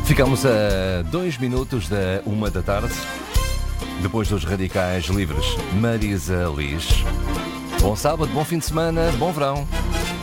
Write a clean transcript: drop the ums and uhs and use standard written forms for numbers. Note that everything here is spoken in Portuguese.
Ficamos a 2 minutos da 1 da tarde, depois dos Radicais Livres. Marisa Liz. Bom sábado, bom fim de semana, bom verão.